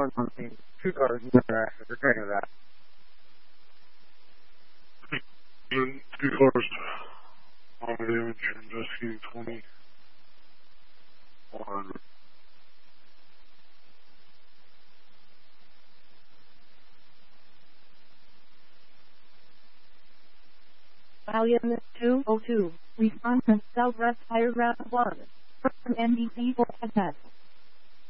on something. 2 cars in there, actually. Regretting that. 2 cars on the image. Investigating 20-100. Valium 202. Response from Southwest Fire Route 1. From NBC for test.